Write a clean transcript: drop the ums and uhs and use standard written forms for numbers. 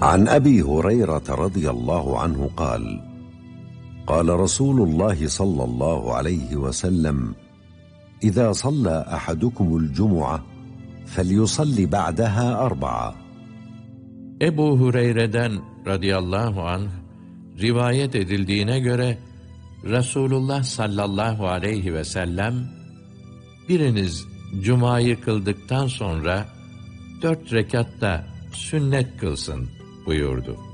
عن أبي هريرة رضي الله عنه قال: قال رسول الله صلى الله عليه وسلم: إذا صلى أحدكم الجمعة فليصلي بعدها 4. Ebu Hureyre'den radıyallahu anh rivayet edildiğine göre Resulullah sallallahu aleyhi ve sellem, biriniz cumayı kıldıktan sonra 4 rekat da sünnet kılsın buyurdu.